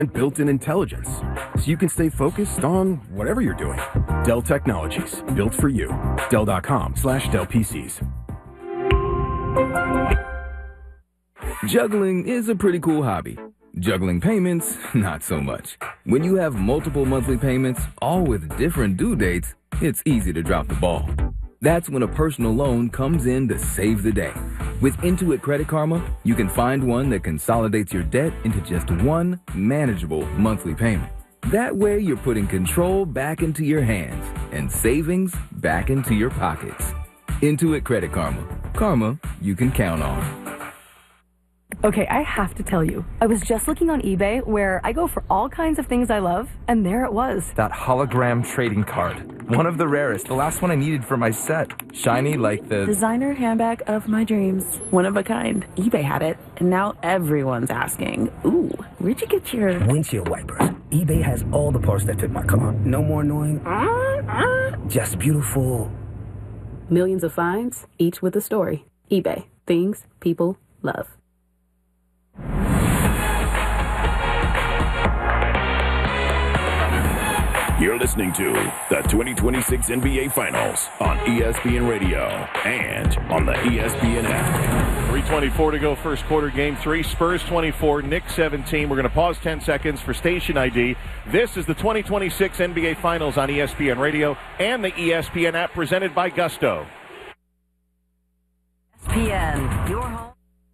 built-in intelligence, so you can stay focused on whatever you're doing. Dell Technologies, built for you. Dell.com/DellPCs. Juggling is a pretty cool hobby. Juggling payments, not so much. When you have multiple monthly payments, all with different due dates, it's easy to drop the ball. That's when a personal loan comes in to save the day. With Intuit Credit Karma, you can find one that consolidates your debt into just one manageable monthly payment. That way, you're putting control back into your hands and savings back into your pockets. Intuit Credit Karma. Karma you can count on. Okay, I have to tell you, I was just looking on eBay where I go for all kinds of things I love, and there it was. That hologram trading card. One of the rarest, the last one I needed for my set. Shiny like the designer handbag of my dreams. One of a kind. eBay had it, and now everyone's asking, ooh, where'd you get your windshield wipers? eBay has all the parts that fit my car. No more annoying, just beautiful. Millions of finds, each with a story. eBay. Things people love. You're listening to the 2026 NBA Finals on ESPN Radio and on the ESPN app. 3:24 to go, first quarter, game 3. Spurs 24, Knicks 17. We're going to pause 10 seconds for station ID. This is the 2026 NBA Finals on ESPN Radio and the ESPN app, presented by Gusto. ESPN, your home.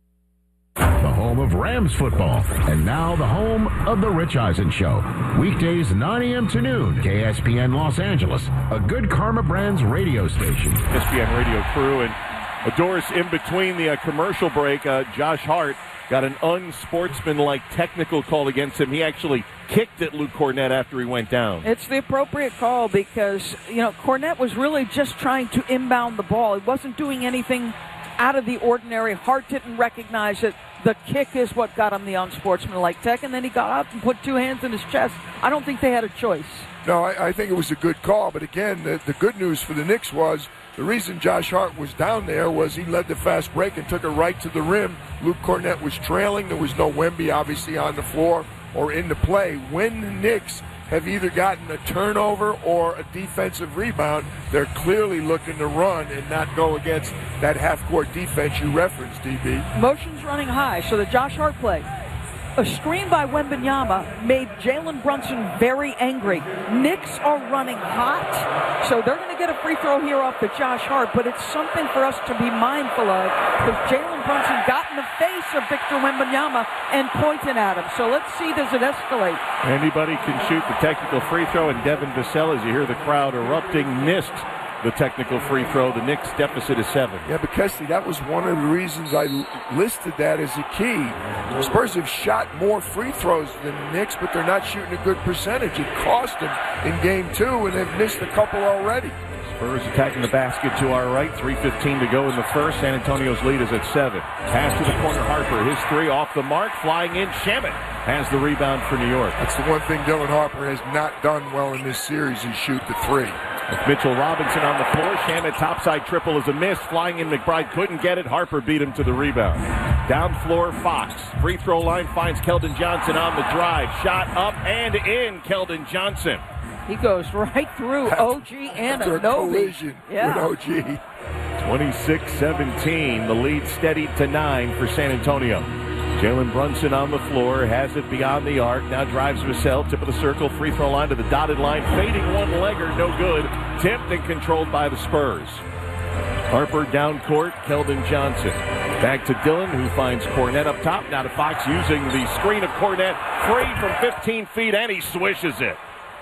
The home of Rams football, and now the home of The Rich Eisen Show. Weekdays 9 a.m. to noon, KSPN Los Angeles, a Good Karma Brands radio station. ESPN radio crew, and Doris, in between the commercial break, Josh Hart got an unsportsmanlike technical call against him. He actually kicked at Luke Kornet after he went down. It's the appropriate call because, Kornet was really just trying to inbound the ball. He wasn't doing anything out of the ordinary. Hart didn't recognize it. The kick is what got him the unsportsmanlike tech, and then he got up and put two hands in his chest. I don't think they had a choice. No, I think it was a good call, but again, the good news for the Knicks was the reason Josh Hart was down there was he led the fast break and took it right to the rim. Luke Kornet was trailing. There was no Wemby, obviously, on the floor or in the play. When the Knicks have either gotten a turnover or a defensive rebound, they're clearly looking to run and not go against that half-court defense you referenced, DB. Motion's running high, so the Josh Hart play. A screen by Wembanyama made Jalen Brunson very angry. Knicks are running hot, so they're going to get a free throw here off the Josh Hart, but it's something for us to be mindful of because Jalen Brunson got in the face of Victor Wembanyama and pointed at him. So let's see, does it escalate? Anybody can shoot the technical free throw, and Devin Vassell, as you hear the crowd erupting, missed the technical free throw. The Knicks deficit is 7. Yeah, but Kesley, that was one of the reasons I listed that as a key. The Spurs have shot more free throws than the Knicks, but they're not shooting a good percentage. It cost them in game 2, and they've missed a couple already. Spurs attacking the basket to our right. 3:15 to go in the first. San Antonio's lead is at 7. Pass to the corner, Harper. His 3 off the mark. Flying in, Shamet has the rebound for New York. That's the one thing Dylan Harper has not done well in this series is shoot the 3. With Mitchell Robinson on the floor, Shamet topside triple is a miss. Flying in, McBride couldn't get it. Harper beat him to the rebound. Down floor, Fox. Free throw line finds Keldon Johnson on the drive. Shot up and in, Keldon Johnson. He goes right through OG and a collision with OG. 26-17. The lead steadied to 9 for San Antonio. Jalen Brunson on the floor, has it beyond the arc, now drives Vassell, tip of the circle, free throw line to the dotted line, fading one-legger, no good, tipped and controlled by the Spurs. Harper down court, Keldon Johnson. Back to Dillon, who finds Kornet up top, now to Fox using the screen of Kornet, free from 15 feet, and he swishes it.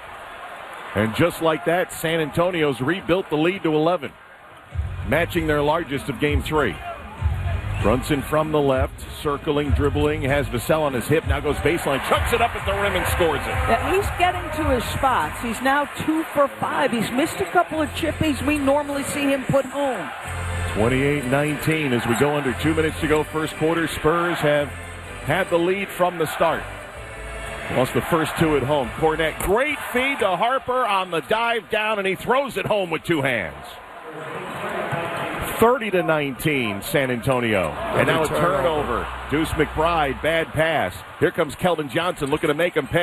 And just like that, San Antonio's rebuilt the lead to 11, matching their largest of game 3. Brunson from the left, circling, dribbling, has Vassell on his hip, now goes baseline, chucks it up at the rim and scores it. Yeah, he's getting to his spots. He's now 2 for 5. He's missed a couple of chippies we normally see him put home. 28-19 as we go under 2 minutes to go first quarter. Spurs have had the lead from the start. Lost the first 2 at home. Kornet, great feed to Harper on the dive down, and he throws it home with 2 hands. 30-19, San Antonio. And now a turnover. Deuce McBride, bad pass. Here comes Keldon Johnson looking to make him pay.